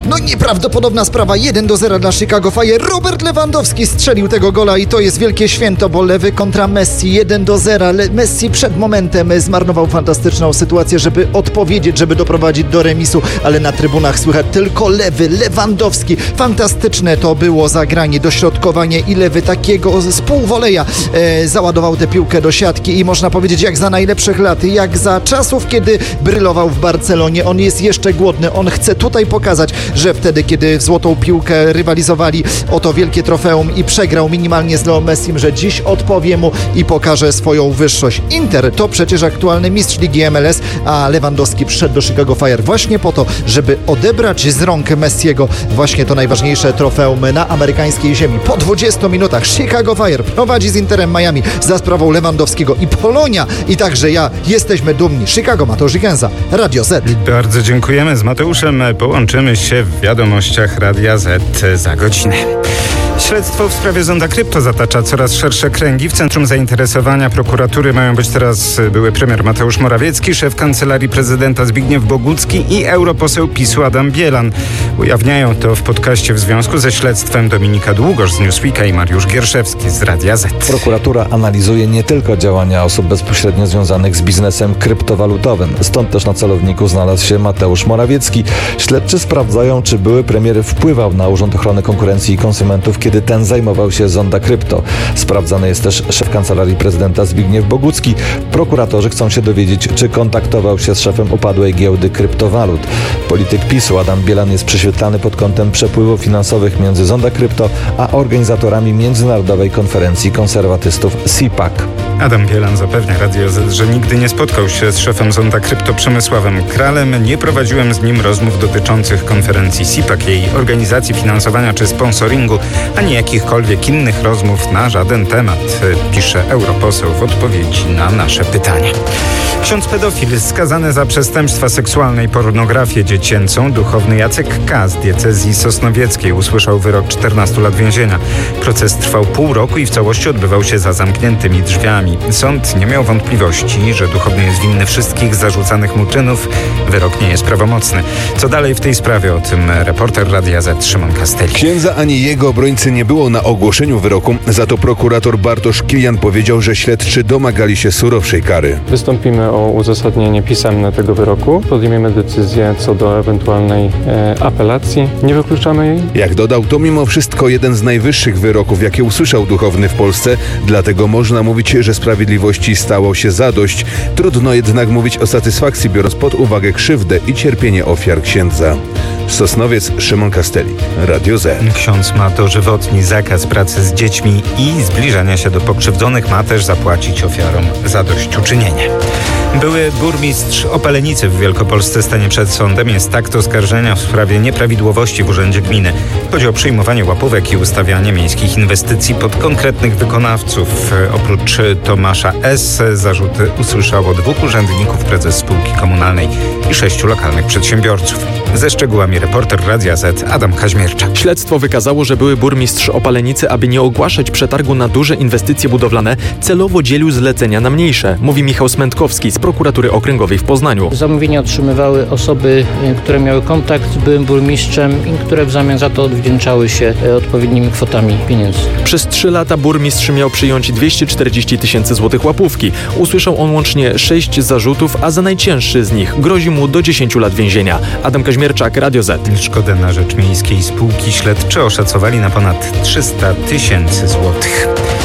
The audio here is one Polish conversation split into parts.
No nieprawdopodobna sprawa, 1-0 dla Chicago Fire. Robert Lewandowski strzelił tego gola i to jest wielkie święto, bo lewy kontra Messi, 1-0. Messi przed momentem zmarnował fantastyczną sytuację, żeby odpowiedzieć, żeby doprowadzić do remisu, ale na trybunach słychać tylko lewy, Lewandowski. Fantastyczne to było zagranie, dośrodkowanie i lewy takiego z półwoleja załadował tę piłkę do siatki i można powiedzieć, jak za najlepszych lat, jak za czasów, kiedy brylował w Barcelonie. On jest jeszcze głodny, on chce tutaj pokazać, że wtedy, kiedy w złotą piłkę rywalizowali o to wielkie trofeum i przegrał minimalnie z Leo Messim, że dziś odpowie mu i pokaże swoją wyższość. Inter to przecież aktualny mistrz ligi MLS, a Lewandowski przyszedł do Chicago Fire właśnie po to, żeby odebrać z rąk Messiego właśnie to najważniejsze trofeum na amerykańskiej ziemi. Po 20 minutach Chicago Fire prowadzi z Interem Miami za sprawą Lewandowskiego i Polonia i także ja jesteśmy dumni. Chicago, Mateusz Ikenza, Radio Z. Bardzo dziękujemy. Z Mateuszem połączymy się w wiadomościach Radia Z za godzinę. Śledztwo w sprawie Zonda Krypto zatacza coraz szersze kręgi. W centrum zainteresowania prokuratury mają być teraz były premier Mateusz Morawiecki, szef Kancelarii Prezydenta Zbigniew Bogucki i europoseł PiS-u Adam Bielan. Ujawniają to w podcaście w związku ze śledztwem Dominika Długosz z Newsweeka i Mariusz Gierszewski z Radia Z. Prokuratura analizuje nie tylko działania osób bezpośrednio związanych z biznesem kryptowalutowym. Stąd też na celowniku znalazł się Mateusz Morawiecki. Śledczy sprawdzają, czy były premier wpływał na Urząd Ochrony Konkurencji i Konsumentów, kiedy ten zajmował się Zonda Krypto. Sprawdzany jest też szef Kancelarii Prezydenta Zbigniew Bogucki. Prokuratorzy chcą się dowiedzieć, czy kontaktował się z szefem upadłej giełdy kryptowalut. Polityk PiS-u Adam Bielan jest prześwietlany pod kątem przepływów finansowych między Zonda Krypto a organizatorami międzynarodowej konferencji konserwatystów CPAC. Adam Bielan zapewnia Radio Z, że nigdy nie spotkał się z szefem Zonda Krypto Przemysławem Kralem. Nie prowadziłem z nim rozmów dotyczących konferencji CPAC, jej organizacji, finansowania czy sponsoringu, ani jakichkolwiek innych rozmów na żaden temat, pisze europoseł w odpowiedzi na nasze pytanie. Ksiądz pedofil skazany za przestępstwa seksualne i pornografię dziecięcą, duchowny Jacek K. z diecezji sosnowieckiej usłyszał wyrok 14 lat więzienia. Proces trwał pół roku i w całości odbywał się za zamkniętymi drzwiami. Sąd nie miał wątpliwości, że duchowny jest winny wszystkich zarzucanych mu czynów. Wyrok nie jest prawomocny. Co dalej w tej sprawie? O tym reporter Radia Z Szymon Castelli. Księdza ani jego obrońcy nie było na ogłoszeniu wyroku, za to prokurator Bartosz Kilian powiedział, że śledczy domagali się surowszej kary. Wystąpimy o uzasadnienie pisemne tego wyroku. Podejmiemy decyzję co do ewentualnej apelacji. Nie wykluczamy jej. Jak dodał, to mimo wszystko jeden z najwyższych wyroków, jakie usłyszał duchowny w Polsce. Dlatego można mówić, że sprawiedliwości stało się zadość. Trudno jednak mówić o satysfakcji, biorąc pod uwagę krzywdę i cierpienie ofiar księdza. Sosnowiec, Szymon Castelli, Radio Z. Ksiądz ma dożywotni zakaz pracy z dziećmi i zbliżania się do pokrzywdzonych, ma też zapłacić ofiarom zadośćuczynienie. Były burmistrz Opalenicy w Wielkopolsce stanie przed sądem. Jest akt oskarżenia w sprawie nieprawidłowości w urzędzie gminy. Chodzi o przyjmowanie łapówek i ustawianie miejskich inwestycji pod konkretnych wykonawców. Oprócz Tomasza S. zarzuty usłyszało 2 urzędników, prezes spółki komunalnej i 6 lokalnych przedsiębiorców. Ze szczegółami reporter Radia Z Adam Kaźmierczak. Śledztwo wykazało, że były burmistrz Opalenicy, aby nie ogłaszać przetargu na duże inwestycje budowlane, celowo dzielił zlecenia na mniejsze, mówi Michał Smętkowski z prokuratury okręgowej w Poznaniu. Zamówienia otrzymywały osoby, które miały kontakt z byłym burmistrzem i które w zamian za to odwdzięczały się odpowiednimi kwotami pieniędzy. Przez 3 lata burmistrz miał przyjąć 240 000 złotych łapówki. Usłyszał on łącznie 6 zarzutów, a za najcięższy z nich grozi mu do 10 lat więzienia. Adam Kaźmierczak, Radio Z. Szkodę na rzecz miejskiej spółki śledczy oszacowali na ponad 300 000 złotych.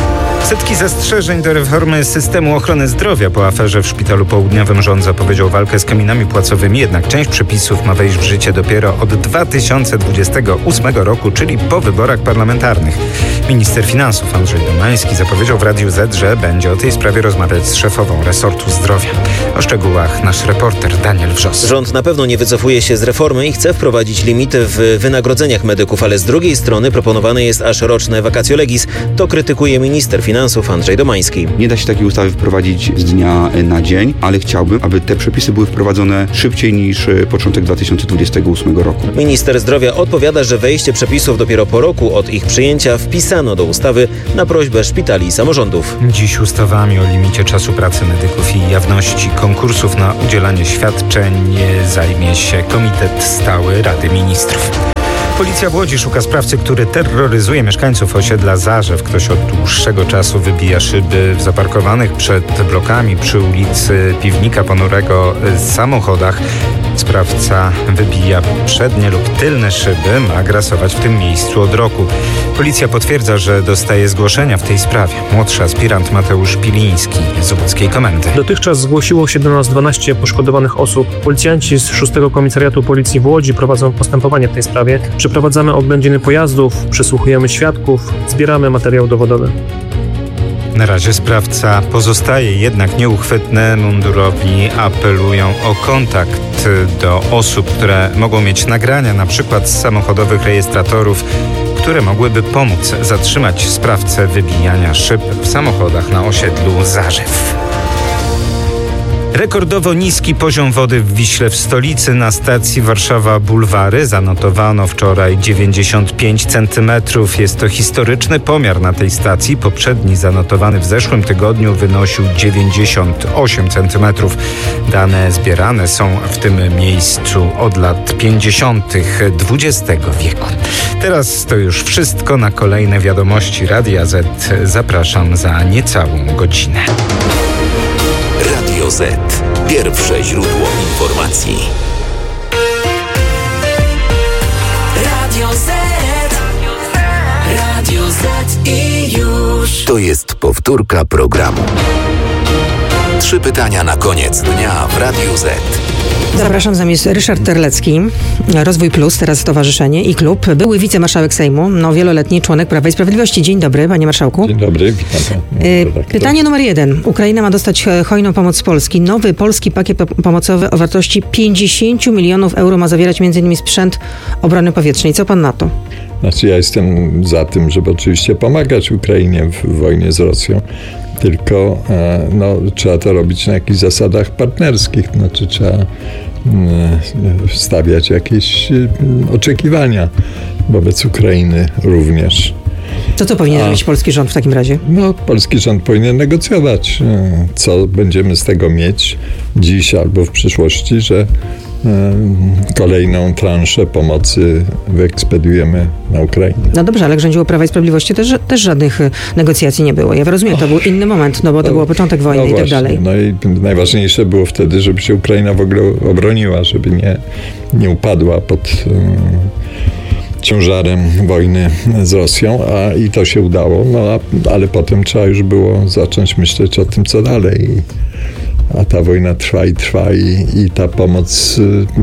Setki zastrzeżeń do reformy systemu ochrony zdrowia po aferze w Szpitalu Południowym. Rząd zapowiedział walkę z kominami płacowymi, jednak część przepisów ma wejść w życie dopiero od 2028 roku, czyli po wyborach parlamentarnych. Minister finansów Andrzej Domański zapowiedział w Radiu Z, że będzie o tej sprawie rozmawiać z szefową resortu zdrowia. O szczegółach nasz reporter Daniel Wrzos. Rząd na pewno nie wycofuje się z reformy i chce wprowadzić limity w wynagrodzeniach medyków, ale z drugiej strony proponowane jest aż roczne vacatio legis. To krytykuje minister finansów Andrzej Domański. Nie da się takiej ustawy wprowadzić z dnia na dzień, ale chciałbym, aby te przepisy były wprowadzone szybciej niż początek 2028 roku. Minister zdrowia odpowiada, że wejście przepisów dopiero po roku od ich przyjęcia wpisano do ustawy na prośbę szpitali i samorządów. Dziś ustawami o limicie czasu pracy medyków i jawności konkursów na udzielanie świadczeń zajmie się Komitet Stały Rady Ministrów. Policja w Łodzi szuka sprawcy, który terroryzuje mieszkańców osiedla Zarzew. Ktoś od dłuższego czasu wybija szyby w zaparkowanych przed blokami przy ulicy Piwnika Ponurego samochodach. Sprawca wybija przednie lub tylne szyby, ma grasować w tym miejscu od roku. Policja potwierdza, że dostaje zgłoszenia w tej sprawie. Młodszy aspirant Mateusz Piliński z łódzkiej komendy. Dotychczas zgłosiło się do nas 12 poszkodowanych osób. Policjanci z 6 Komisariatu Policji w Łodzi prowadzą postępowanie w tej sprawie. Przeprowadzamy oględziny pojazdów, przesłuchujemy świadków, zbieramy materiał dowodowy. Na razie sprawca pozostaje jednak nieuchwytny. Mundurowi apelują o kontakt do osób, które mogą mieć nagrania, na przykład z samochodowych rejestratorów, które mogłyby pomóc zatrzymać sprawcę wybijania szyb w samochodach na osiedlu Zarzew. Rekordowo niski poziom wody w Wiśle w stolicy. Na stacji Warszawa Bulwary zanotowano wczoraj 95 cm. Jest to historyczny pomiar na tej stacji. Poprzedni zanotowany w zeszłym tygodniu wynosił 98 cm. Dane zbierane są w tym miejscu od lat 50. XX wieku. Teraz to już wszystko. Na kolejne wiadomości Radia Z zapraszam za niecałą godzinę. Radio Z. Pierwsze źródło informacji. Radio Z. Radio Z i już. To jest powtórka programu. 3 pytania na koniec dnia w Radiu Z. Zapraszam, za jest Ryszard Terlecki, Rozwój Plus, teraz stowarzyszenie i klub, były wicemarszałek Sejmu, wieloletni członek Prawa i Sprawiedliwości. Dzień dobry, panie marszałku. Dzień dobry, witam. Pytanie numer 1. Ukraina ma dostać hojną pomoc z Polski. Nowy polski pakiet pomocowy o wartości 50 milionów euro ma zawierać m.in. sprzęt obrony powietrznej. Co pan na to? Znaczy, ja jestem za tym, żeby oczywiście pomagać Ukrainie w wojnie z Rosją. Tylko trzeba to robić na jakichś zasadach partnerskich. Znaczy trzeba stawiać jakieś oczekiwania wobec Ukrainy również. To co powinien robić polski rząd w takim razie? Polski rząd powinien negocjować, co będziemy z tego mieć dziś albo w przyszłości, że kolejną transzę pomocy wyekspediujemy na Ukrainę. No dobrze, ale jak rządziło Prawa i Sprawiedliwości, też żadnych negocjacji nie było. Ja rozumiem, to był inny moment, bo to był początek wojny i tak dalej. No i najważniejsze było wtedy, żeby się Ukraina w ogóle obroniła, żeby nie upadła pod ciężarem wojny z Rosją, i to się udało, ale potem trzeba już było zacząć myśleć o tym, co dalej. A ta wojna trwa i ta pomoc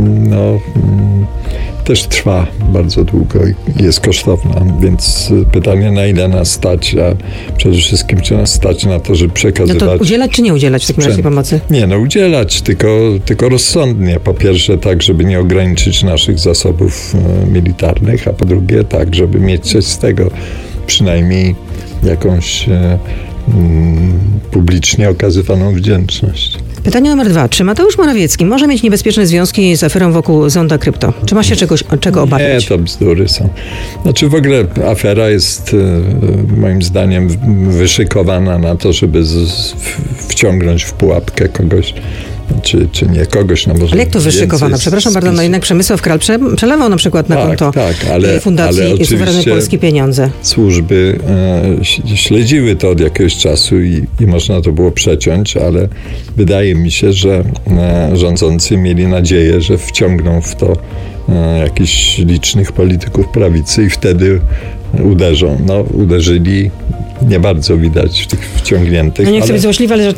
też trwa bardzo długo i jest kosztowna, więc pytanie, na ile nas stać, a przede wszystkim czy nas stać na to, żeby przekazywać... No to udzielać czy nie udzielać w takim razie pomocy? Nie, udzielać, tylko rozsądnie. Po pierwsze tak, żeby nie ograniczyć naszych zasobów militarnych, a po drugie tak, żeby mieć coś z tego, przynajmniej jakąś publicznie okazywaną wdzięczność. Pytanie numer 2. Czy Mateusz Morawiecki może mieć niebezpieczne związki z aferą wokół Zonda Krypto? Czy ma się czego obawiać? Nie, to bzdury są. Znaczy w ogóle afera jest moim zdaniem wyszykowana na to, żeby wciągnąć w pułapkę kogoś, czy nie kogoś, no może. Ale jak to wyszykowana? Przepraszam bardzo, no jednak Przemysław Kral przelewał na przykład na konto Fundacji Suwerennej Polski pieniądze. Służby śledziły to od jakiegoś czasu i można to było przeciąć, ale wydaje mi się, że rządzący mieli nadzieję, że wciągną w to jakichś licznych polityków prawicy i wtedy uderzą. Uderzyli, nie bardzo widać tych wciągniętych. No nie chcę być złośliwy, ale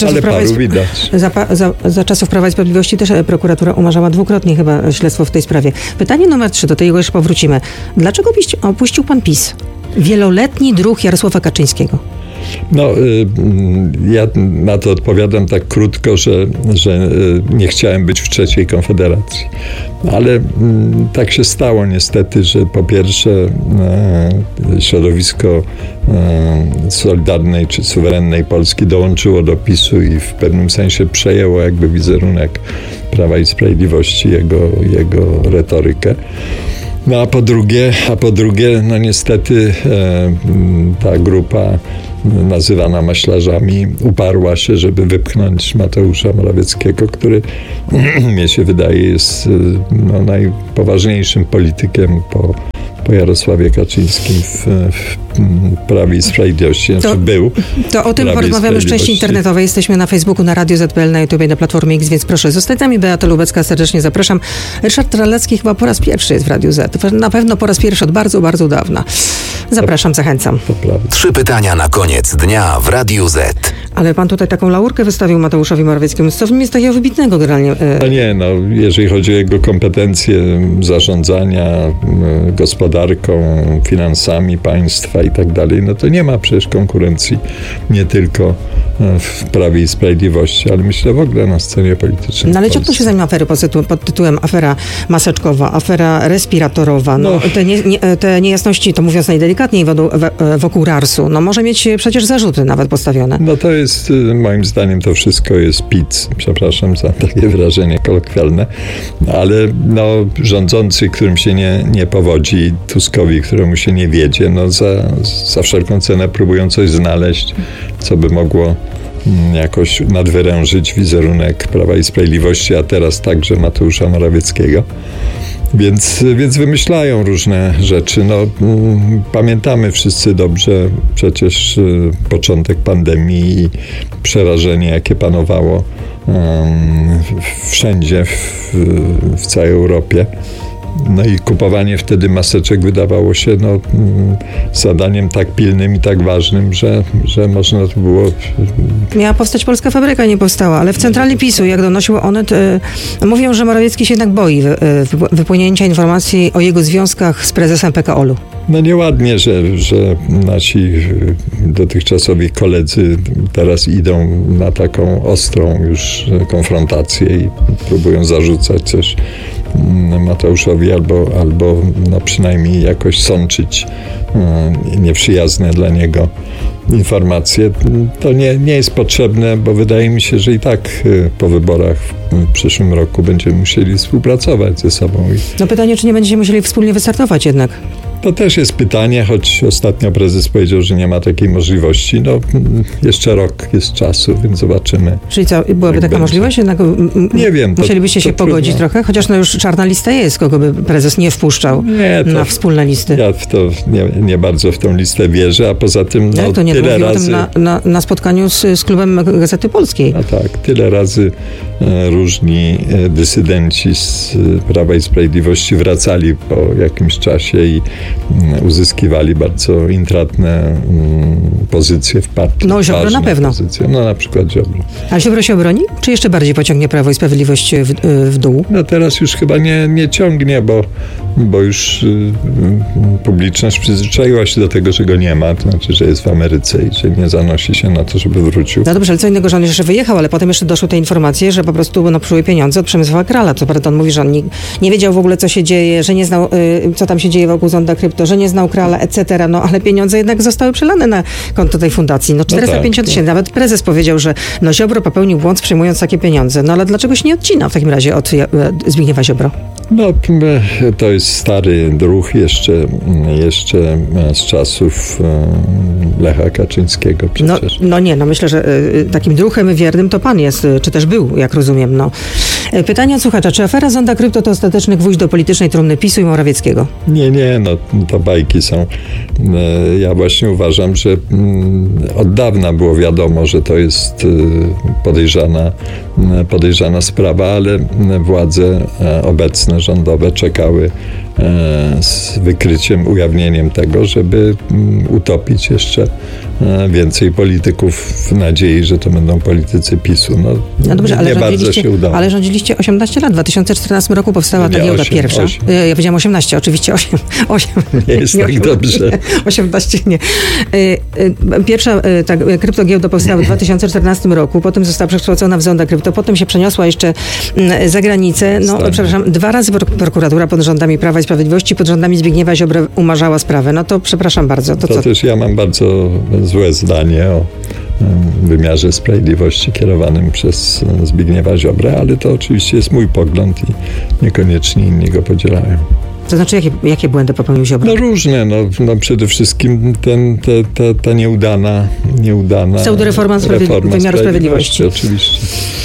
za czasów Prawa i Sprawiedliwości też prokuratura umarzała dwukrotnie chyba śledztwo w tej sprawie. Pytanie numer 3, do tego już powrócimy. Dlaczego opuścił pan PiS? Wieloletni druh Jarosława Kaczyńskiego. Ja na to odpowiadam tak krótko, że nie chciałem być w trzeciej Konfederacji. Ale tak się stało niestety, że po pierwsze środowisko Solidarnej czy Suwerennej Polski dołączyło do PiS-u i w pewnym sensie przejęło jakby wizerunek Prawa i Sprawiedliwości, jego retorykę. A po drugie, niestety ta grupa nazywana maślarzami uparła się, żeby wypchnąć Mateusza Morawieckiego, który mnie się wydaje jest najpoważniejszym politykiem po po Jarosławie Kaczyńskim w Prawie i Sprawiedliwości. Był. To o tym porozmawiamy w części internetowej. Jesteśmy na Facebooku, na Radio ZPL, na YouTube, na Platformie X, więc proszę zostać z nami. Beata Lubecka, serdecznie zapraszam. Ryszard Terlecki chyba po raz pierwszy jest w Radiu Z. Na pewno po raz pierwszy od bardzo, bardzo dawna. Zapraszam, zachęcam. 3 pytania na koniec dnia w Radiu Z. Ale pan tutaj taką laurkę wystawił Mateuszowi Morawieckiemu. Co w nim jest takiego wybitnego generalnie? No nie, jeżeli chodzi o jego kompetencje zarządzania gospodarką, finansami państwa i tak dalej, no to nie ma przecież konkurencji nie tylko w Prawie i Sprawiedliwości, ale myślę w ogóle na scenie politycznej. No ale ciągną się za nim afery pod tytułem afera maseczkowa, afera respiratorowa, te niejasności, to mówiąc najdelikatniej, wokół RARS-u, no może mieć przecież zarzuty nawet postawione. No to jest, moim zdaniem, to wszystko jest pic, przepraszam za takie wyrażenie kolokwialne, ale rządzący, którym się nie powodzi, Tuskowi, któremu się nie wiedzie, za wszelką cenę próbują coś znaleźć, co by mogło jakoś nadwyrężyć wizerunek Prawa i Sprawiedliwości, a teraz także Mateusza Morawieckiego. Więc wymyślają różne rzeczy. Pamiętamy wszyscy dobrze przecież początek pandemii i przerażenie, jakie panowało wszędzie w całej Europie. No i kupowanie wtedy maseczek wydawało się zadaniem tak pilnym i tak ważnym, że można to było... Miała powstać polska fabryka, nie powstała, ale w centrali PiS-u, jak donosił Onet, mówią, że Morawiecki się jednak boi wypłynięcia informacji o jego związkach z prezesem PKOL-u. No nieładnie, że nasi dotychczasowi koledzy teraz idą na taką ostrą już konfrontację i próbują zarzucać coś Mateuszowi albo przynajmniej jakoś sączyć nieprzyjazne dla niego informacje. To nie jest potrzebne, bo wydaje mi się, że i tak po wyborach w przyszłym roku będziemy musieli współpracować ze sobą. No pytanie, czy nie będziecie musieli wspólnie wystartować jednak? To też jest pytanie, choć ostatnio prezes powiedział, że nie ma takiej możliwości. Jeszcze rok jest czasu, więc zobaczymy. Czyli co, byłaby taka możliwość? Jednak nie wiem. Musielibyście się pogodzić trochę? Chociaż już czarna lista jest, kogo by prezes nie wpuszczał na wspólne listy. Ja w to nie bardzo w tą listę wierzę, a poza tym to nie tyle razy... o tym na spotkaniu z klubem Gazety Polskiej. A tak, tyle razy różni dysydenci z Prawa i Sprawiedliwości wracali po jakimś czasie i uzyskiwali bardzo intratne pozycje w partii. Ziobro na pewno. Pozycje. Na przykład Ziobro. A Ziobro się obroni? Czy jeszcze bardziej pociągnie Prawo i Sprawiedliwość w dół? Teraz już chyba nie ciągnie, bo już publiczność przyzwyczaiła się do tego, że go nie ma. To znaczy, że jest w Ameryce i że nie zanosi się na to, żeby wrócił. No dobrze, ale co innego, że on jeszcze wyjechał, ale potem jeszcze doszły te informacje, że po prostu przybyły pieniądze od Przemysława Krala. Co prawda on mówi, że on nie wiedział w ogóle, co się dzieje, że nie znał, co tam się dzieje wokół Zonda Krypto, że nie znał Krala, etc. Ale pieniądze jednak zostały przelane na konto tej fundacji. 450 tysięcy. Nawet prezes powiedział, że Ziobro popełnił błąd, przyjmując takie pieniądze. Ale dlaczego się nie odcina w takim razie od Zbigniewa Ziobro? To jest stary druh jeszcze z czasów Lecha Kaczyńskiego przecież. Myślę, że takim druhem wiernym to pan jest, czy też był, jak rozumiem. Pytanie od słuchacza. Czy afera Zonda Krypto to ostateczny gwóźdź do politycznej trumny PiS-u i Morawieckiego? Nie, to bajki są. Ja właśnie uważam, że od dawna było wiadomo, że to jest podejrzana sprawa, ale władze obecne, rządowe czekały z wykryciem, ujawnieniem tego, żeby utopić jeszcze więcej polityków w nadziei, że to będą politycy PiS-u. Dobrze, nie bardzo się udało. Ale rządziliście 18 lat. W 2014 roku powstała ta giełda pierwsza. 8. Ja powiedziałam 18, oczywiście 8. Nie jest tak dobrze. 18 nie. Pierwsza kryptogiełda powstała w 2014 roku, potem została przekształcona w Zonda Krypto, potem się przeniosła jeszcze za granicę. Przepraszam, 2 razy prokuratura pod rządami Prawa i Sprawiedliwości, pod rządami Zbigniewa Ziobry umarzała sprawę. To przepraszam bardzo. To też ja mam bardzo złe zdanie o wymiarze sprawiedliwości kierowanym przez Zbigniewa Ziobrę, ale to oczywiście jest mój pogląd i niekoniecznie inni go podzielają. To znaczy, jakie błędy popełnił Ziobro? No różne, no przede wszystkim ta nieudana pseudoreforma wymiaru sprawiedliwości. Oczywiście.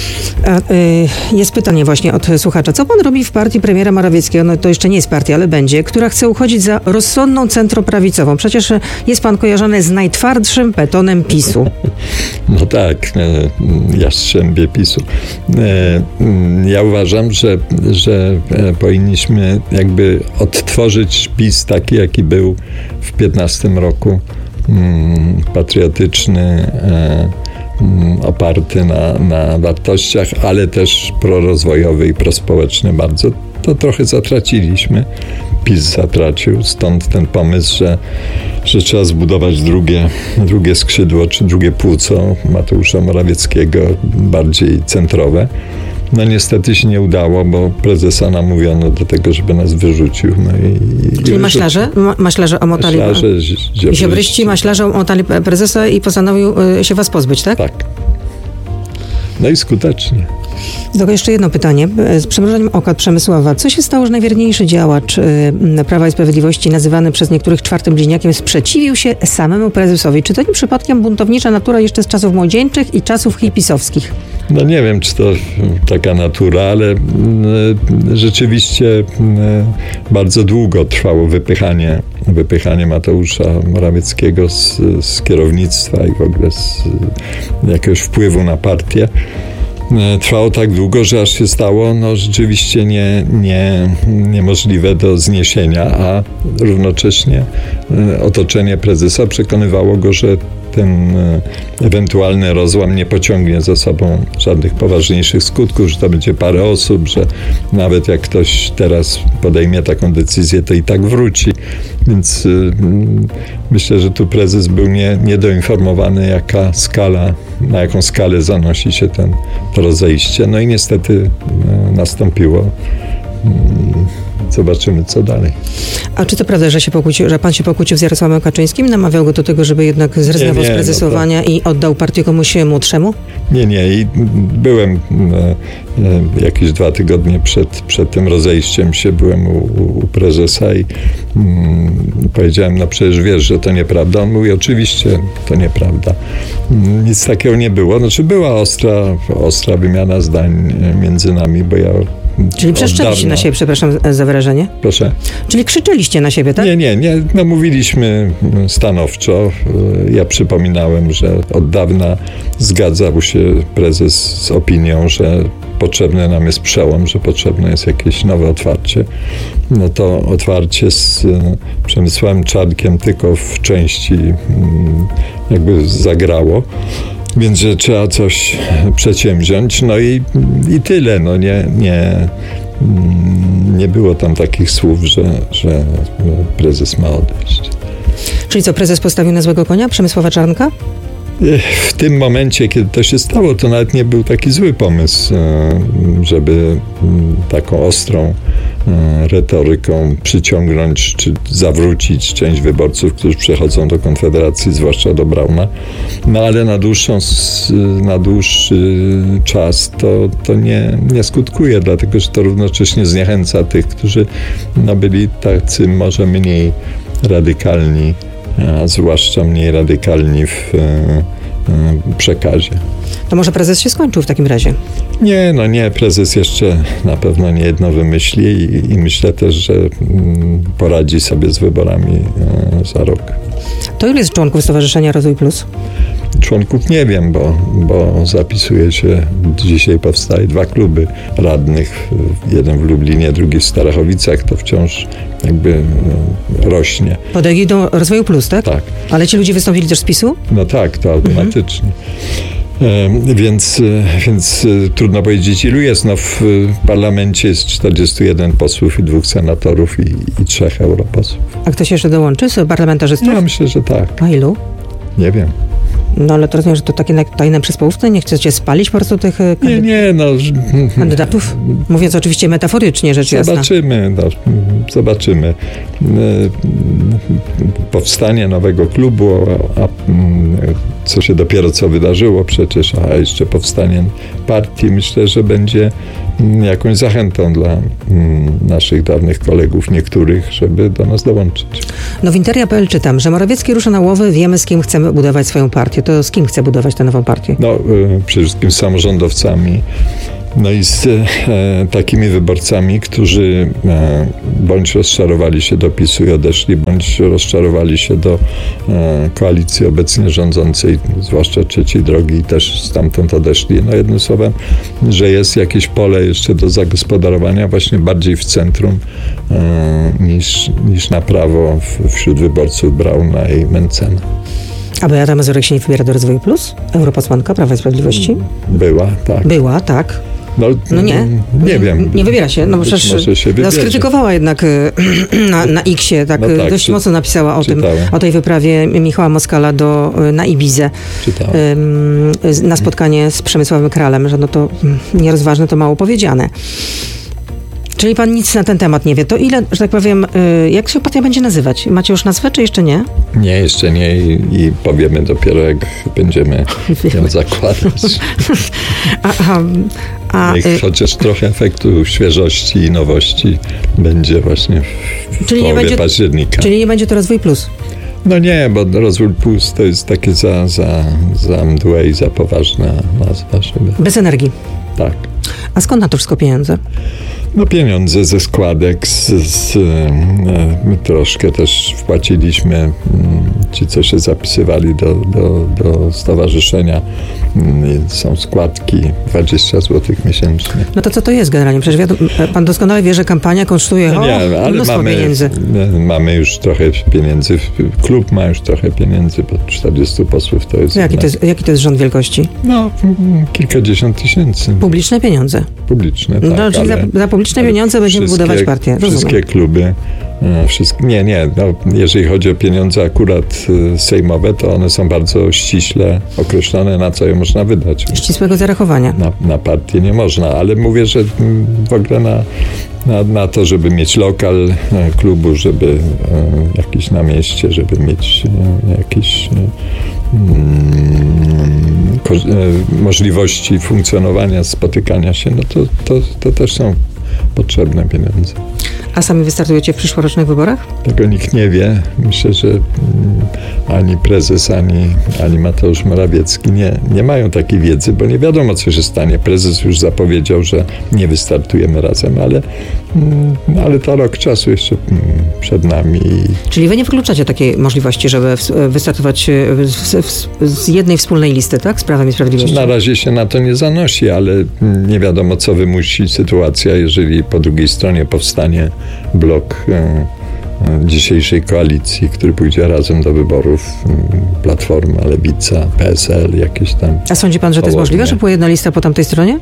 Jest pytanie właśnie od słuchacza. Co pan robi w partii premiera Morawieckiego? No to jeszcze nie jest partia, ale będzie, która chce uchodzić za rozsądną centroprawicową. Przecież jest pan kojarzony z najtwardszym betonem PiS-u. No tak, jastrzębie PiS-u. Ja uważam, że powinniśmy jakby odtworzyć PiS taki, jaki był w 15 roku. Patriotyczny, oparty na wartościach, ale też prorozwojowy i prospołeczny bardzo. To trochę zatraciliśmy. PiS zatracił, stąd ten pomysł, że trzeba zbudować drugie skrzydło, czy drugie płuco Mateusza Morawieckiego, bardziej centrowe. No niestety się nie udało, bo prezesa namówiono do tego, żeby nas wyrzucił. No Czyli maślarze omotali... Ziobryści, maślarze omotali prezesa i postanowił się was pozbyć, tak? Tak. No i skutecznie. Tylko jeszcze jedno pytanie. Z przymrużeniem oka Przemysława. Co się stało, że najwierniejszy działacz Prawa i Sprawiedliwości, nazywany przez niektórych czwartym bliźniakiem, sprzeciwił się samemu prezesowi? Czy to nie przypadkiem buntownicza natura jeszcze z czasów młodzieńczych i czasów hipisowskich? No nie wiem, czy to taka natura, ale rzeczywiście bardzo długo trwało wypychanie Mateusza Morawieckiego z kierownictwa i w ogóle z jakiegoś wpływu na partię. Trwało tak długo, że aż się stało rzeczywiście niemożliwe do zniesienia, a równocześnie otoczenie prezesa przekonywało go, że ten ewentualny rozłam nie pociągnie za sobą żadnych poważniejszych skutków, że to będzie parę osób, że nawet jak ktoś teraz podejmie taką decyzję, to i tak wróci. Więc myślę, że tu prezes był niedoinformowany, na jaką skalę zanosi się to rozejście. No i niestety nastąpiło. Zobaczymy, co dalej. A czy to prawda, że pan się pokłócił z Jarosławem Kaczyńskim? Namawiał go do tego, żeby jednak zrezygnował z prezesowania i oddał partię komuś młodszemu? Nie. I byłem jakieś 2 tygodnie przed tym rozejściem byłem u prezesa i powiedziałem, no przecież wiesz, że to nieprawda. On mówi, oczywiście to nieprawda. Nic takiego nie było. Znaczy była ostra wymiana zdań między nami, bo ja... Czyli przeszczeliście na siebie, przepraszam za wyrażenie? Proszę? Czyli krzyczeliście na siebie, tak? Nie. No mówiliśmy stanowczo. Ja przypominałem, że od dawna zgadzał się prezes z opinią, że potrzebny nam jest przełom, że potrzebne jest jakieś nowe otwarcie. No to otwarcie z Przemysławem Czarnkiem tylko w części jakby zagrało. Więc że trzeba coś przedsięwziąć, no i tyle. No nie było tam takich słów, że prezes ma odejść. Czyli co, prezes postawił na złego konia Przemysława Czarnka? W tym momencie, kiedy to się stało, to nawet nie był taki zły pomysł, żeby taką ostrą retoryką przyciągnąć czy zawrócić część wyborców, którzy przechodzą do Konfederacji, zwłaszcza do Brauna. No ale na dłuższy czas to nie skutkuje, dlatego że to równocześnie zniechęca tych, którzy byli tacy może mniej radykalni, a zwłaszcza mniej radykalni w przekazie. To może prezes się skończył w takim razie? Nie. Prezes jeszcze na pewno nie jedno wymyśli i myślę też, że poradzi sobie z wyborami za rok. To ile jest członków Stowarzyszenia Rozwój Plus? Członków nie wiem, bo zapisuje się, dzisiaj powstaje 2 kluby radnych, jeden w Lublinie, drugi w Starachowicach, to wciąż jakby rośnie. Pod egidą Rozwoju Plus, tak? Tak. Ale ci ludzie wystąpili też z PiS-u? No tak, to automatycznie. Więc trudno powiedzieć, ilu jest. No w parlamencie jest 41 posłów i 2 senatorów i 3 europosłów. A ktoś jeszcze dołączy z parlamentarzystów? Ja myślę, że tak. A ilu? Nie wiem. No ale to rozumiem, że to takie tajne przyspółówce? Nie chcecie spalić po prostu tych kandydatów? Mówiąc oczywiście metaforycznie, rzecz jasna. Zobaczymy. Powstanie nowego klubu, a co się dopiero co wydarzyło przecież, a jeszcze powstanie partii, myślę, że będzie jakąś zachętą dla naszych dawnych kolegów, niektórych, żeby do nas dołączyć. No w Interia.pl czytam, że Morawiecki rusza na łowy, wiemy z kim chcemy budować swoją partię. To z kim chce budować tę nową partię? No przede wszystkim z samorządowcami. No i z takimi wyborcami, którzy bądź rozczarowali się do PiS-u i odeszli, bądź rozczarowali się do koalicji obecnie rządzącej, zwłaszcza Trzeciej Drogi, i też stamtąd odeszli. No jednym słowem, że jest jakieś pole jeszcze do zagospodarowania właśnie bardziej w centrum niż na prawo wśród wyborców Brauna i Mencena. A Beata Mazurek się nie wybiera do Rozwoju Plus? Europosłanka Prawa i Sprawiedliwości? Była, tak. Była, tak. No nie. Nie wiem. Nie wybiera się, no bo przecież skrytykowała jednak na X-ie, tak, no tak dość mocno napisała o tym, o tej wyprawie Michała Moskala na Ibizę na spotkanie z Przemysławem Kralem, że no to nierozważne, to mało powiedziane. Czyli pan nic na ten temat nie wie. To ile, że tak powiem, jak się partia będzie nazywać? Macie już nazwę, czy jeszcze nie? Nie, jeszcze nie i powiemy dopiero, jak będziemy ją zakładać. Niech chociaż trochę efektu świeżości i nowości będzie właśnie w połowie października. Czyli nie będzie to Rozwój Plus? No nie, bo Rozwój Plus to jest takie za mdłe i za poważna nazwa. Żeby... Bez energii? Tak. A skąd na to wszystko pieniądze? No pieniądze ze składek, troszkę też wpłaciliśmy, ci co się zapisywali do stowarzyszenia, są składki 20 zł miesięcznie. No to co to jest generalnie? Przecież pan doskonale wie, że kampania kosztuje mnóstwo pieniędzy. Mamy już trochę pieniędzy, klub ma już trochę pieniędzy, bo 40 posłów to jest... Jaki to jest rząd wielkości? No, kilkadziesiąt tysięcy. Publiczne pieniądze? Publiczne, no, tak. Czyli za publiczne pieniądze będziemy budować partię. Wszystkie kluby, jeżeli chodzi o pieniądze akurat sejmowe, to one są bardzo ściśle określone, na co je można wydać. Ścisłego zarachowania. Na partię nie można, ale mówię, że w ogóle na to, żeby mieć lokal klubu, żeby jakiś na mieście, żeby mieć jakieś możliwości funkcjonowania, spotykania się, no to też są potrzebne pieniądze. A sami wystartujecie w przyszłorocznych wyborach? Tego nikt nie wie. Myślę, że ani prezes, ani Mateusz Morawiecki nie mają takiej wiedzy, bo nie wiadomo, co się stanie. Prezes już zapowiedział, że nie wystartujemy razem, ale to rok czasu jeszcze przed nami. Czyli wy nie wykluczacie takiej możliwości, żeby wystartować z jednej wspólnej listy, tak? Z Prawem i Sprawiedliwością? Na razie się na to nie zanosi, ale nie wiadomo, co wymusi sytuacja, jeżeli po drugiej stronie powstanie blok dzisiejszej koalicji, który pójdzie razem do wyborów, Platforma, Lewica, PSL, jakieś tam. A sądzi pan, że to jest możliwe, że była jedna lista po tamtej stronie?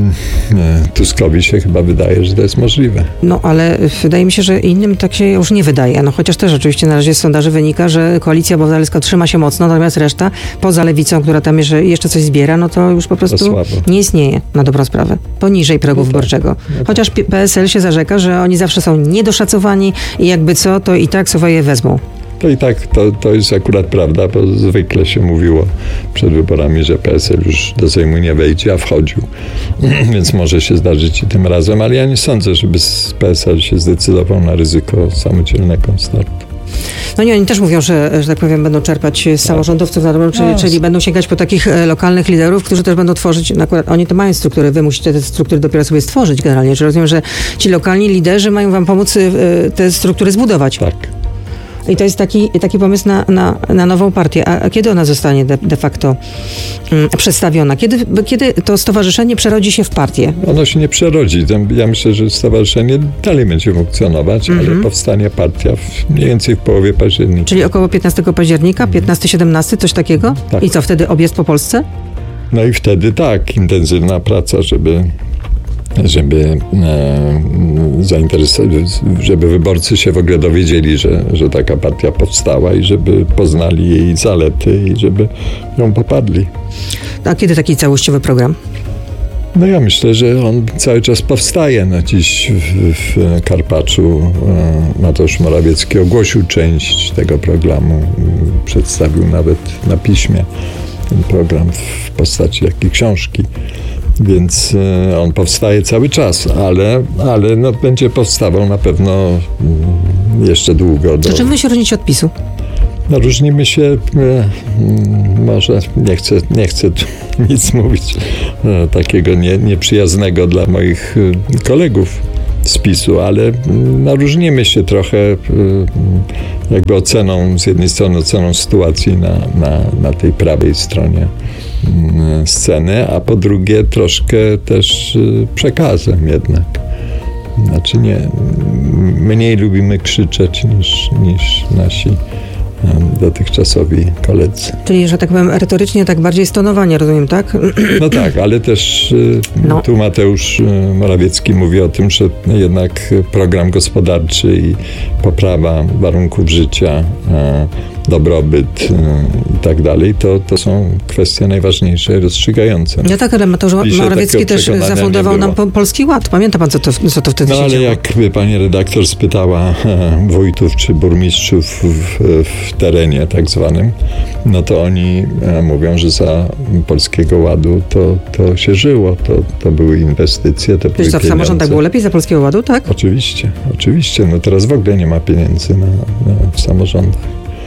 Tuskowi się chyba wydaje, że to jest możliwe. No, ale wydaje mi się, że innym tak się już nie wydaje. No, chociaż też oczywiście na razie z sondaży wynika, że koalicja obywatelska trzyma się mocno, natomiast reszta, poza Lewicą, która tam jeszcze coś zbiera, no to już po prostu nie istnieje na dobrą sprawę. Poniżej progu wyborczego. Chociaż PSL się zarzeka, że oni zawsze są niedoszacowani i jakby co, to i tak sobie je wezmą. To i tak, to jest akurat prawda, bo zwykle się mówiło przed wyborami, że PSL już do Sejmu nie wejdzie, a wchodził. Więc może się zdarzyć i tym razem, ale ja nie sądzę, żeby PSL się zdecydował na ryzyko samodzielnego startu. No nie, oni też mówią, że tak powiem, będą czerpać z samorządowców, czyli będą sięgać po takich lokalnych liderów, którzy też będą tworzyć, akurat oni to mają struktury, wy musicie te struktury dopiero sobie stworzyć generalnie. Czy rozumiem, że ci lokalni liderzy mają wam pomóc te struktury zbudować? Tak. I to jest taki pomysł na nową partię. A kiedy ona zostanie de facto przedstawiona? Kiedy to stowarzyszenie przerodzi się w partię? Ono się nie przerodzi. Ja myślę, że stowarzyszenie dalej będzie funkcjonować, ale powstanie partia mniej więcej w połowie października. Czyli około 15 października, 15-17, coś takiego? Tak. I co, wtedy objazd po Polsce? No i wtedy tak, intensywna praca, żeby żeby wyborcy się w ogóle dowiedzieli, że taka partia powstała i żeby poznali jej zalety i żeby ją poparli. A kiedy taki całościowy program? No ja myślę, że on cały czas powstaje. No dziś w Karpaczu Mateusz Morawiecki ogłosił część tego programu, przedstawił nawet na piśmie ten program w postaci takiej książki. Więc on powstaje cały czas, ale no, będzie powstawał na pewno jeszcze długo. To czym wy się różnicie od PiS-u? No, różnimy się, może nie chcę tu nic mówić takiego nieprzyjaznego dla moich kolegów z PiS-u, ale no, różnimy się trochę jakby oceną, z jednej strony oceną sytuacji na tej prawej stronie sceny, a po drugie troszkę też przekazem jednak. Znaczy mniej lubimy krzyczeć niż nasi dotychczasowi koledzy. Czyli, że tak powiem, retorycznie tak bardziej stonowanie, rozumiem, tak? No tak, ale też tu Mateusz Morawiecki mówi o tym, że jednak program gospodarczy i poprawa warunków życia, dobrobyt i tak dalej, to są kwestie najważniejsze i rozstrzygające. Ja tak, ale Mateusz Morawiecki też zafundował nam Polski Ład. Pamięta pan, co to wtedy się ale działo? jakby pani redaktor spytała wójtów czy burmistrzów w terenie tak zwanym, no to oni mówią, że za Polskiego Ładu to się żyło, to były inwestycje, to były pieniądze. W samorządach było lepiej za Polskiego Ładu, tak? Oczywiście. No teraz w ogóle nie ma pieniędzy w samorządach.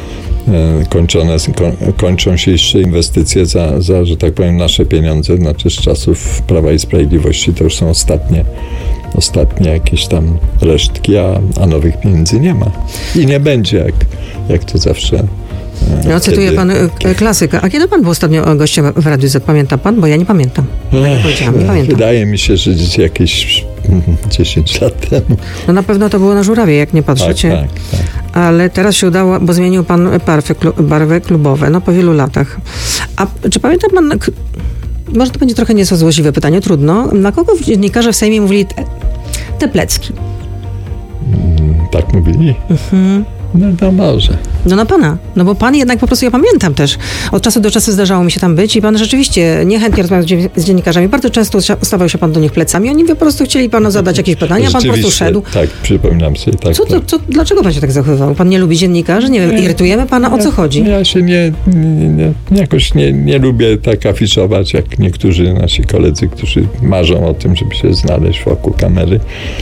Kończą się jeszcze inwestycje za, że tak powiem, nasze pieniądze, znaczy z czasów Prawa i Sprawiedliwości to już są ostatnie jakieś tam resztki, a nowych pieniędzy nie ma. I nie będzie, jak to zawsze. No, cytuję pan klasyka. A kiedy pan był ostatnio gościem w Radiu Z? Pamięta pan? Bo ja nie pamiętam. Nie pamiętam. Wydaje mi się, że jakieś 10 lat temu. No na pewno to było na Żurawie, jak nie patrzycie. Tak. Ale teraz się udało, bo zmienił pan barwy klubowe, no po wielu latach. A czy pamięta pan, może to będzie trochę nieco złośliwe pytanie, trudno, na kogo dziennikarze w Sejmie mówili te plecki? Tak mówili? No może. No na pana. No bo pan jednak po prostu, ja pamiętam też, od czasu do czasu zdarzało mi się tam być i pan rzeczywiście niechętnie rozmawiał z dziennikarzami. Bardzo często stawał się pan do nich plecami. Oni po prostu chcieli panu zadać jakieś pytania, a pan po prostu szedł. Tak, przypominam sobie. Tak, dlaczego pan się tak zachowywał? Pan nie lubi dziennikarzy? Nie wiem, irytujemy pana? O co chodzi? Ja się jakoś nie lubię tak afiszować, jak niektórzy nasi koledzy, którzy marzą o tym, żeby się znaleźć wokół kamery.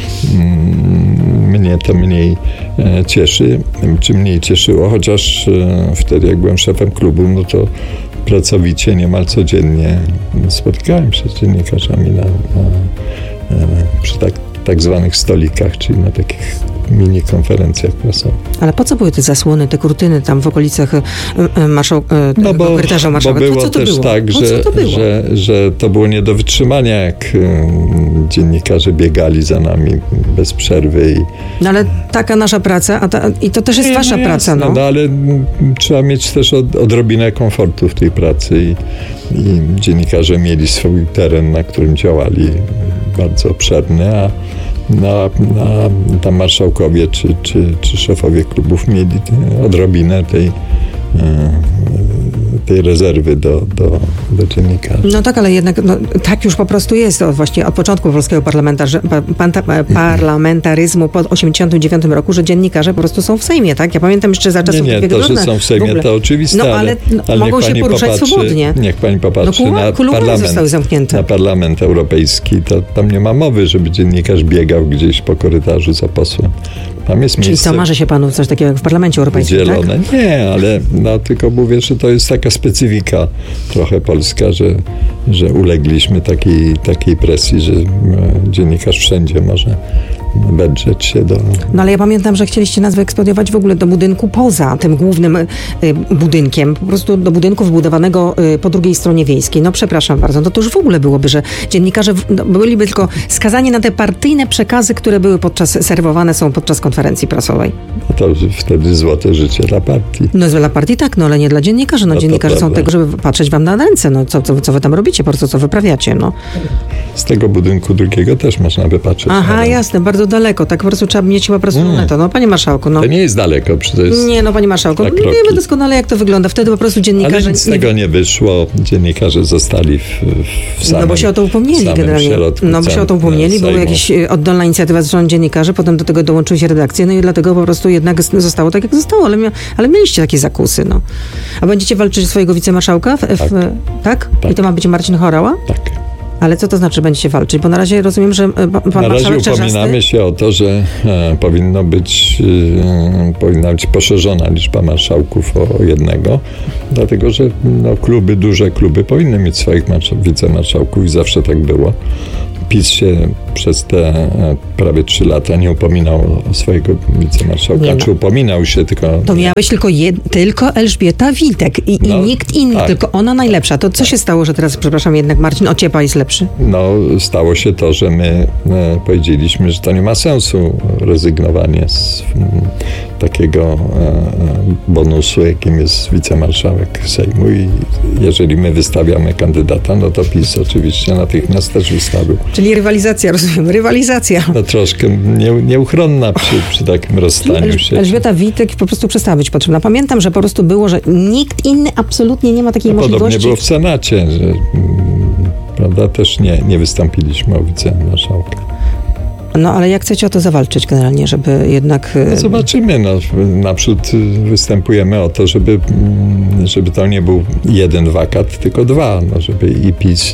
Mnie to mniej cieszy, czy mniej cieszyło, chociaż wtedy, jak byłem szefem klubu, no to pracowicie niemal codziennie spotykałem się z dziennikarzami przy tak zwanych stolikach, czyli na takich mini konferencjach prasowych. Ale po co były te zasłony, te kurtyny tam w okolicach korytarza marszałka? Bo było też było? tak, że to było nie do wytrzymania, jak dziennikarze biegali za nami bez przerwy. No ale taka nasza praca, i to też jest wasza praca. No ale trzeba mieć też odrobinę komfortu w tej pracy i dziennikarze mieli swój teren, na którym działali, bardzo obszerny, a tam marszałkowie czy szefowie klubów mieli odrobinę tej rezerwy do dziennikarzy. No tak, ale jednak tak już po prostu jest. Właśnie od początku polskiego parlamentaryzmu po 1989 roku, że dziennikarze po prostu są w Sejmie, tak? Ja pamiętam jeszcze za czasów... Nie, to, że są w Sejmie, to oczywiste, ale mogą się poruszać swobodnie. Niech pani popatrzy na Parlament Europejski, to tam nie ma mowy, żeby dziennikarz biegał gdzieś po korytarzu za posłem. Tam jest Czyli miejsce. co, marzy się panu coś takiego jak w Parlamencie Europejskim, dzielone. Tak? Nie, ale tylko mówię, że to jest taka specyfika trochę polska, że ulegliśmy takiej presji, że dziennikarz wszędzie może wedrzeć się do... No ale ja pamiętam, że chcieliście nas wyekspediować w ogóle do budynku poza tym głównym budynkiem, po prostu do budynku wybudowanego po drugiej stronie wiejskiej. No przepraszam bardzo, to już w ogóle byłoby, że dziennikarze byliby tylko skazani na te partyjne przekazy, które były serwowane są podczas konferencji prasowej. To wtedy złote życie dla partii. No dla partii tak, ale nie dla dziennikarzy. Dziennikarze są tego, żeby patrzeć wam na ręce. Co wy tam robicie, po prostu co wyprawiacie. Z tego budynku drugiego też można wypatrzeć. Aha, jasne, bardzo daleko. Tak po prostu trzeba mieć chyba po prostu lunetę. Panie marszałku. To nie jest daleko. To jest panie marszałku. Wiemy doskonale, jak to wygląda. Wtedy po prostu dziennikarze... Ale nic z tego nie wyszło. Dziennikarze zostali w samym... No bo się o to upomnieli generalnie. No bo się o to upomnieli. Była jakaś oddolna inicjatywa ze strony dziennikarzy, potem do tego dołączyły się redakcje, no i dlatego po prostu jednak zostało tak, jak zostało. Ale mieliście takie zakusy, A będziecie walczyć swojego wicemarszałka? Tak? I to ma być Marcin Horała? Tak. Ale co to znaczy będziecie walczyć? Bo na razie rozumiem, że pan na razie marszałek upominamy się o to, że powinna być poszerzona liczba marszałków o jednego, dlatego że duże kluby powinny mieć swoich wicemarszałków i zawsze tak było. PiS się przez te prawie 3 lata nie upominał o swojego wicemarszałka. Czy upominał się, tylko... To miałeś tylko Elżbieta Witek i nikt inny, tak. Tylko ona najlepsza. To co się stało, że teraz, przepraszam, jednak Marcin Ociepa jest lepszy? Stało się to, że my powiedzieliśmy, że to nie ma sensu rezygnowanie z takiego bonusu, jakim jest wicemarszałek Sejmu i jeżeli my wystawiamy kandydata, to PiS oczywiście natychmiast też wystawił. Czyli rywalizacja, rozumiem, rywalizacja. Troszkę nieuchronna przy takim rozstaniu się. Elżbieta Witek po prostu przestała być potrzebna. Pamiętam, że po prostu było, że nikt inny absolutnie nie ma takiej możliwości. Podobnie było w Senacie, że prawda, też nie wystąpiliśmy o wicemarszałka. Ale jak chcecie o to zawalczyć generalnie, żeby jednak... Zobaczymy. Naprzód występujemy o to, żeby to nie był jeden wakat, tylko 2. Żeby i PiS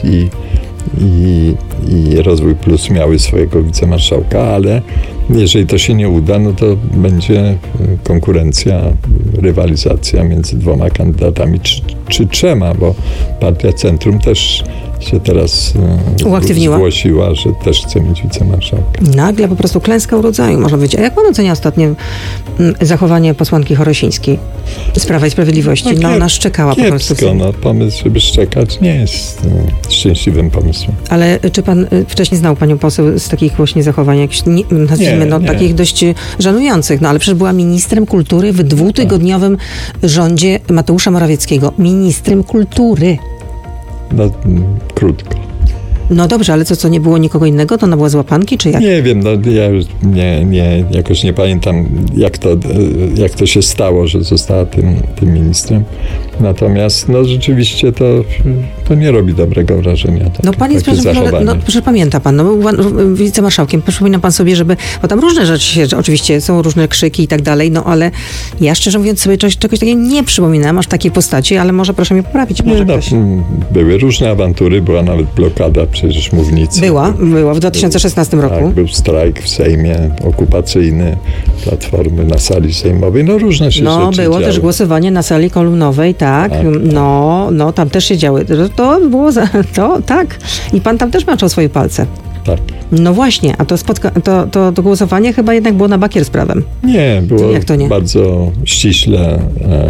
i Rozwój Plus miały swojego wicemarszałka, ale jeżeli to się nie uda, to będzie konkurencja, rywalizacja między 2 kandydatami, czy 3, bo Partia Centrum też się teraz zgłosiła, że też chce mieć wicemarszałka. Nagle po prostu klęska urodzaju, można powiedzieć. A jak pan ocenia ostatnie zachowanie posłanki Chorosińskiej z Prawa i Sprawiedliwości? Ona szczekała kiepsko, po prostu. Pomysł, żeby szczekać, nie jest szczęśliwym pomysłem. Ale czy pan wcześniej znał panią poseł z takich właśnie zachowań, takich dość żenujących? Ale przecież była ministrem kultury w 2-tygodniowym rządzie Mateusza Morawieckiego. Ministrem kultury. Krótko. Dobrze, ale co, nie było nikogo innego? To ona była z łapanki, czy jak? Nie wiem, ja już jakoś nie pamiętam, jak to się stało, że została tym ministrem. Natomiast rzeczywiście to nie robi dobrego wrażenia. Pan jest, proszę, pamięta pan, był pan wicemarszałkiem, przypomina pan sobie, bo tam różne rzeczy się, oczywiście są różne krzyki i tak dalej, ale ja szczerze mówiąc sobie czegoś takiego nie przypominam, aż takiej postaci, ale może proszę mnie poprawić. Były różne awantury, była nawet blokada przecież mównicy. Była w 2016 roku. Tak, był strajk w Sejmie, okupacyjny Platformy na sali sejmowej, różne się rzeczy było działy. Też głosowanie na sali kolumnowej, tak. Tam też się działy. To było, tak. I pan tam też maczał swoje palce. Tak. Właśnie, a to głosowanie chyba jednak było na bakier z prawem. Nie, było Jak to nie? bardzo ściśle,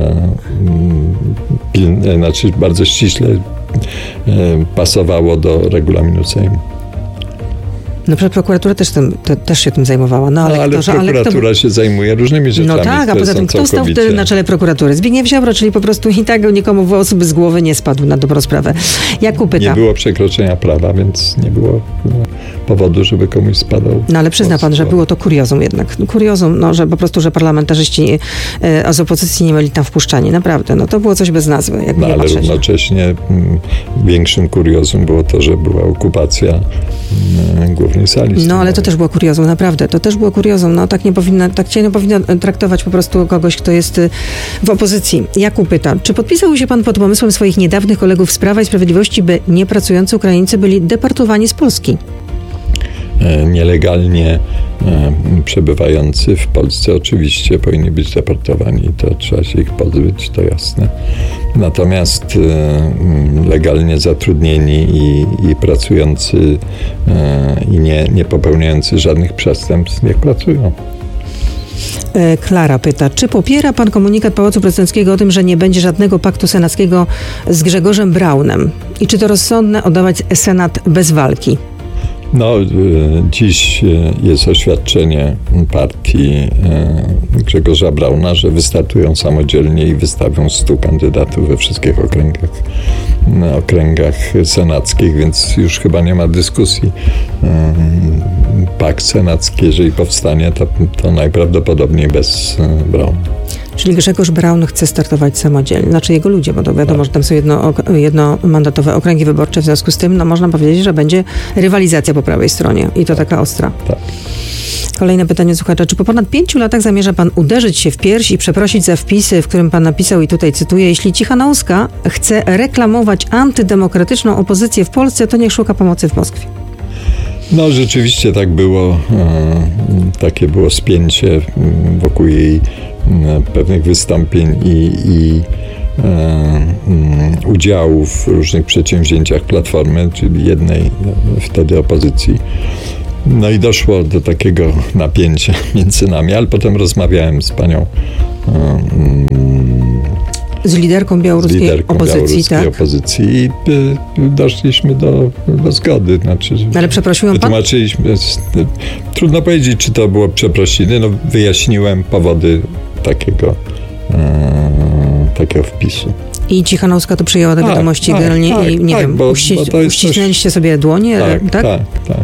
bardzo ściśle pasowało do regulaminu Sejmu. Przecież prokuratura też się tym zajmowała. Ale prokuratura się zajmuje różnymi rzeczami. A poza tym kto stał wtedy na czele prokuratury? Zbigniew Ziobro, czyli po prostu i tak nikomu włos z głowy nie spadł na dobrą sprawę. Jakub pyta. Nie było przekroczenia prawa, więc nie było powodu, żeby komuś spadał. Ale przyzna pan, że było to kuriozum jednak. Kuriozum, że po prostu, że parlamentarzyści z opozycji nie byli tam wpuszczani. Naprawdę, to było coś bez nazwy. Ale równocześnie większym kuriozum było to, że była okupacja głównej sali. Ale to też było kuriozum, naprawdę. To też było kuriozum. Tak się nie powinno traktować po prostu kogoś, kto jest w opozycji. Jakub pyta, czy podpisał się pan pod pomysłem swoich niedawnych kolegów z Prawa i Sprawiedliwości, by niepracujący Ukraińcy byli deportowani z Polski? Nielegalnie przebywający w Polsce oczywiście powinni być deportowani, to trzeba się ich pozbyć, to jasne. Natomiast legalnie zatrudnieni i pracujący i nie popełniający żadnych przestępstw nie pracują. Klara pyta, czy popiera pan komunikat Pałacu Prezydenckiego o tym, że nie będzie żadnego paktu senackiego z Grzegorzem Braunem? I czy to rozsądne oddawać Senat bez walki? Dziś jest oświadczenie partii Grzegorza Brauna, że wystartują samodzielnie i wystawią 100 kandydatów we wszystkich okręgach senackich, więc już chyba nie ma dyskusji. Pakt senacki, jeżeli powstanie, to najprawdopodobniej bez Brauna. Czyli Grzegorz Braun chce startować samodzielnie, znaczy jego ludzie, bo to wiadomo, że tam są jednomandatowe okręgi wyborcze, w związku z tym można powiedzieć, że będzie rywalizacja po prawej stronie i to taka ostra. Tak. Kolejne pytanie słuchacza. Czy po ponad 5 latach zamierza pan uderzyć się w pierś i przeprosić za wpisy, w którym pan napisał, i tutaj cytuję, jeśli Cichanouska chce reklamować antydemokratyczną opozycję w Polsce, to niech szuka pomocy w Moskwie? No rzeczywiście tak było, takie było spięcie wokół jej pewnych wystąpień i udziału w różnych przedsięwzięciach Platformy, czyli jednej wtedy opozycji. No i doszło do takiego napięcia między nami, ale potem rozmawiałem z panią z liderką białoruskiej opozycji i doszliśmy do zgody. Znaczy, ale przeprosił pan? Wytłumaczyliśmy. Trudno powiedzieć, czy to było przeprosiny. No, wyjaśniłem powody takiego wpisu. I Cichanouska to przyjęła do wiadomości generalnie i nie wiem, uścisnęliście sobie dłonie, tak? Tak.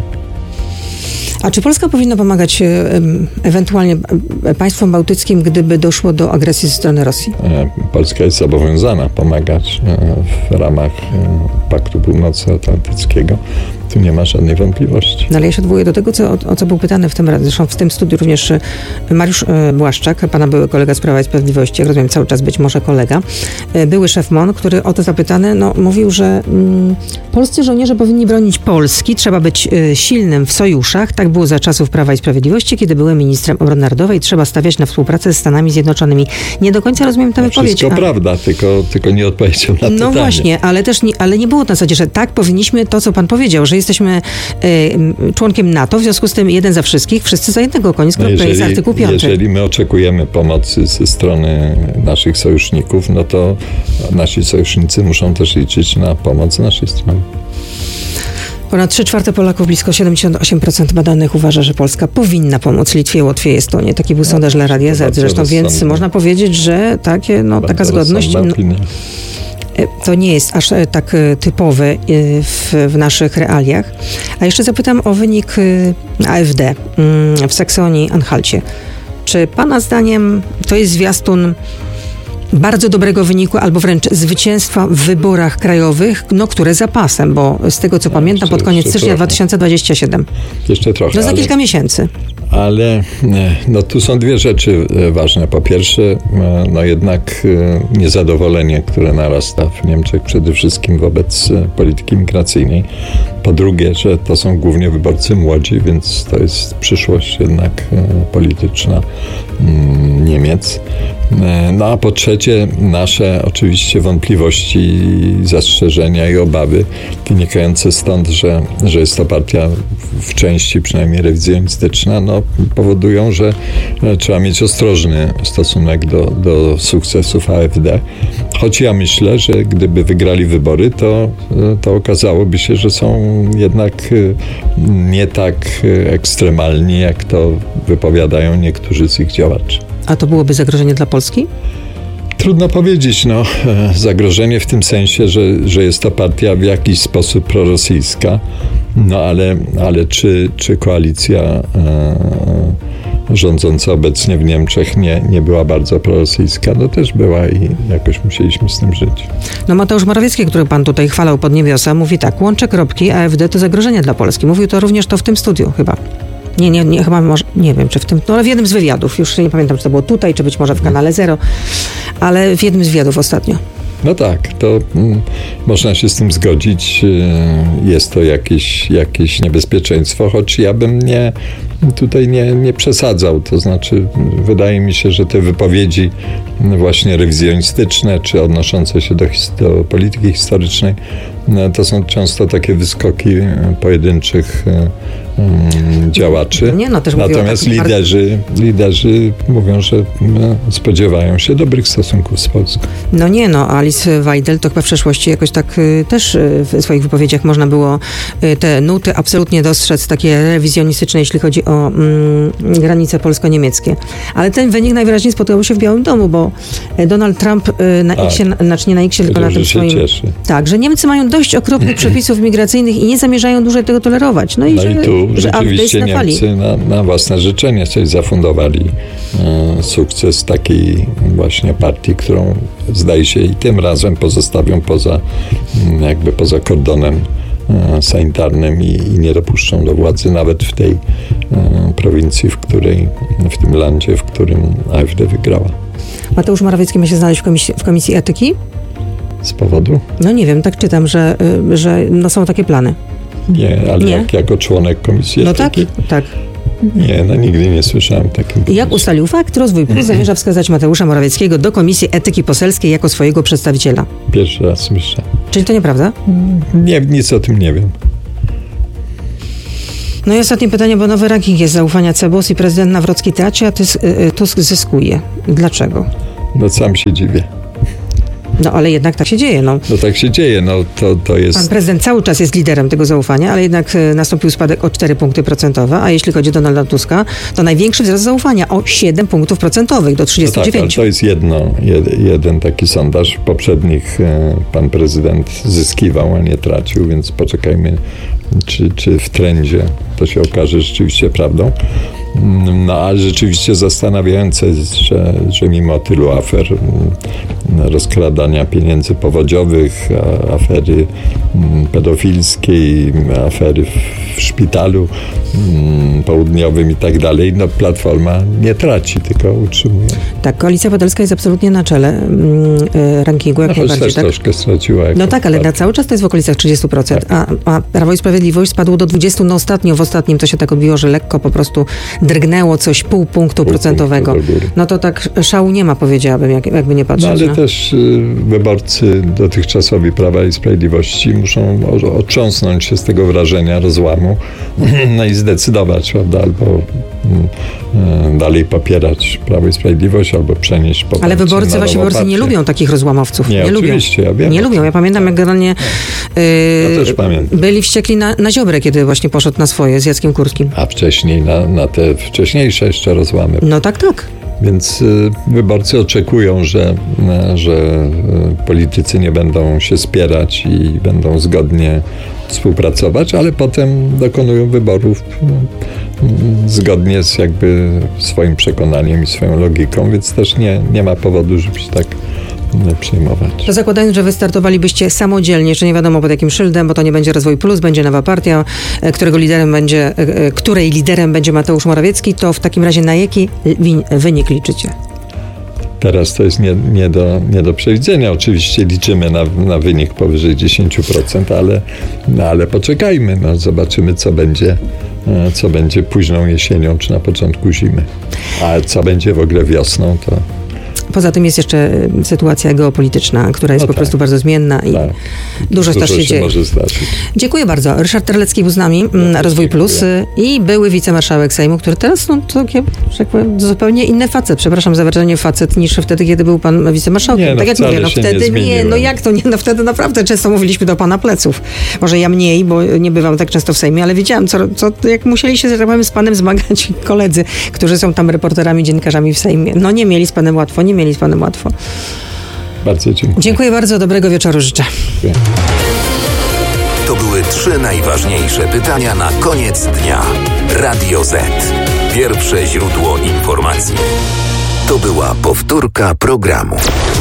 A czy Polska powinna pomagać ewentualnie państwom bałtyckim, gdyby doszło do agresji ze strony Rosji? Polska jest zobowiązana pomagać w ramach Paktu Północnoatlantyckiego. Tu nie ma żadnej wątpliwości. No ale ja się odwołuję do tego, o co był pytany zresztą w tym studiu również Mariusz Błaszczak, pana były kolega z Prawa i Sprawiedliwości, jak rozumiem cały czas być może kolega, były szef MON, który o to zapytany mówił, że polscy żołnierze powinni bronić Polski, trzeba być silnym w sojuszach. Tak było za czasów Prawa i Sprawiedliwości, kiedy byłem ministrem obrony narodowej, trzeba stawiać na współpracę ze Stanami Zjednoczonymi. Nie do końca rozumiem tę wypowiedź. Wszystko prawda, tylko nie odpowiedział na pytanie. No właśnie, ale nie było na zasadzie, że tak powinniśmy to, co pan powiedział, że jesteśmy członkiem NATO, w związku z tym jeden za wszystkich, wszyscy za jednego, koniec kropka, jest artykuł 5. Jeżeli my oczekujemy pomocy ze strony naszych sojuszników, no to nasi sojusznicy muszą też liczyć na pomoc z naszej strony. Ponad 3/4 Polaków, blisko 78% badanych uważa, że Polska powinna pomóc Litwie, Łotwie i Estonii. Taki był sondaż dla Radia Z zresztą, więc można powiedzieć, że taka zgodność to nie jest aż tak typowe w naszych realiach. A jeszcze zapytam o wynik AfD w Saksonii-Anhalcie. Czy pana zdaniem to jest zwiastun bardzo dobrego wyniku, albo wręcz zwycięstwa w wyborach krajowych, które zapasem, bo z tego co pamiętam pod koniec stycznia 2027. Jeszcze trochę. Za kilka miesięcy. Ale tu są dwie rzeczy ważne. Po pierwsze, jednak niezadowolenie, które narasta w Niemczech przede wszystkim wobec polityki migracyjnej. Po drugie, że to są głównie wyborcy młodzi, więc to jest przyszłość jednak polityczna Niemiec. No a po trzecie, nasze oczywiście wątpliwości, zastrzeżenia i obawy wynikające stąd, że jest to partia w części przynajmniej rewizjonistyczna, powodują, że trzeba mieć ostrożny stosunek do sukcesów AfD. Choć ja myślę, że gdyby wygrali wybory, to okazałoby się, że są jednak nie tak ekstremalni, jak to wypowiadają niektórzy z ich działaczy. A to byłoby zagrożenie dla Polski? Trudno powiedzieć. Zagrożenie w tym sensie, że jest to partia w jakiś sposób prorosyjska, ale czy koalicja rządząca obecnie w Niemczech nie była bardzo prorosyjska? Też była i jakoś musieliśmy z tym żyć. Mateusz Morawiecki, który pan tutaj chwalał pod niebiosa, mówi tak: łączę kropki, AfD to zagrożenie dla Polski. Mówił to również w tym studiu chyba. Nie, chyba może, nie wiem, czy w tym, ale w jednym z wywiadów, już nie pamiętam, czy to było tutaj, czy być może w kanale Zero, ale w jednym z wywiadów ostatnio. No tak, to można się z tym zgodzić. Jest to jakieś niebezpieczeństwo, choć ja bym tutaj nie przesadzał. To znaczy, wydaje mi się, że te wypowiedzi właśnie rewizjonistyczne, czy odnoszące się do polityki historycznej, to są często takie wyskoki pojedynczych działaczy. Natomiast liderzy mówią, że spodziewają się dobrych stosunków z Polską. Alice Weidel to chyba w przeszłości jakoś tak też w swoich wypowiedziach można było te nuty absolutnie dostrzec, takie rewizjonistyczne, jeśli chodzi o granice polsko-niemieckie. Ale ten wynik najwyraźniej spotkał się w Białym Domu, bo Donald Trump na X-ie, znaczy nie na X-ie, tylko na tym swoim... Cieszy. Tak, że Niemcy mają dość okropnych przepisów migracyjnych i nie zamierzają dłużej tego tolerować. No i tu rzeczywiście Niemcy na własne życzenie sobie zafundowali sukces takiej właśnie partii, którą zdaje się i tym razem pozostawią poza kordonem sanitarnym i nie dopuszczą do władzy nawet w tej prowincji, w tym landzie, w którym AfD wygrała. Mateusz Morawiecki ma się znaleźć w komisji etyki? Z powodu? No nie wiem, tak czytam, że są takie plany. Nie, ale nie? Jako członek komisji etyki? No tak. Nie, nigdy nie słyszałem takim. Jak ustalił fakt, Rozwój Plus zamierza wskazać Mateusza Morawieckiego do Komisji Etyki Poselskiej jako swojego przedstawiciela. Pierwszy raz słyszę. Czyli to nieprawda? Nie, nic o tym nie wiem. No i ostatnie pytanie, bo nowy ranking jest zaufania CBOS i prezydent Nawrocki traci, a Tusk zyskuje. Dlaczego? No sam się dziwię. No ale jednak tak się dzieje. No tak się dzieje, to jest... Pan prezydent cały czas jest liderem tego zaufania, ale jednak nastąpił spadek o 4 punkty procentowe, a jeśli chodzi o Donalda Tuska, to największy wzrost zaufania o 7 punktów procentowych do 39. No tak, ale to jest jeden taki sondaż. Poprzednich pan prezydent zyskiwał, a nie tracił, więc poczekajmy, czy w trendzie to się okaże rzeczywiście prawdą. No ale rzeczywiście zastanawiające jest, że mimo tylu afer, rozkradania pieniędzy powodziowych, afery pedofilskiej, afery w szpitalu południowym i tak dalej, no Platforma nie traci, tylko utrzymuje. Tak, Koalicja Obywatelska jest absolutnie na czele rankingu, jak najbardziej. Tak? Troszkę straciła. No tak, ale na cały czas to jest w okolicach 30%, tak. a Prawo i Sprawiedliwość spadło do 20%, no w ostatnim to się tak odbiło, że lekko po prostu drgnęło coś pół punktu procentowego. No to tak szału nie ma, powiedziałabym, jakby nie patrzeć. No ale też wyborcy dotychczasowi Prawa i Sprawiedliwości muszą otrząsnąć się z tego wrażenia rozłamu, no i zdecydować, prawda, albo dalej popierać Prawo i Sprawiedliwość, albo przenieść poparcie. Ale wyborcy nie lubią takich rozłamowców. Nie oczywiście, lubią. Ja wiem. Nie lubią. Ja pamiętam, jak generalnie ja też pamiętam. Byli wściekli na Ziobrę, kiedy właśnie poszedł na swoje z Jackiem Kurskim. A wcześniej na te wcześniejsze jeszcze rozłamy. No tak. Więc wyborcy oczekują, że politycy nie będą się spierać i będą zgodnie współpracować, ale potem dokonują wyborów zgodnie z jakby swoim przekonaniem i swoją logiką, więc też nie ma powodu, żeby się tak przejmować. To zakładając, że wystartowalibyście samodzielnie, że nie wiadomo pod jakim szyldem, bo to nie będzie Rozwój Plus, będzie nowa partia, której liderem będzie Mateusz Morawiecki, to w takim razie na jaki wynik liczycie? Teraz to jest nie do przewidzenia. Oczywiście liczymy na wynik powyżej 10%, ale poczekajmy, zobaczymy co będzie późną jesienią czy na początku zimy. A co będzie w ogóle wiosną, to... Poza tym jest jeszcze sytuacja geopolityczna, która jest po prostu bardzo zmienna i dużo też się dzieje. Może zdarzyć. Dziękuję bardzo. Ryszard Terlecki był z nami, Rozwój Plus i były wicemarszałek Sejmu, który teraz, że powiem, zupełnie inny facet. Przepraszam za wrażenie facet niż wtedy, kiedy był pan wicemarszałkiem. Tak jak mówię, wtedy nie, jak to nie, wtedy naprawdę często mówiliśmy do pana pleców. Może ja mniej, bo nie bywam tak często w Sejmie, ale wiedziałam, jak musieli się, że tak powiem, z panem zmagać koledzy, którzy są tam reporterami, dziennikarzami w Sejmie. No nie mieli z panem łatwo, Bardzo dziękuję. Dziękuję bardzo, dobrego wieczoru życzę. Dziękuję. To były 3 najważniejsze pytania na koniec dnia. Radio Z. Pierwsze źródło informacji. To była powtórka programu.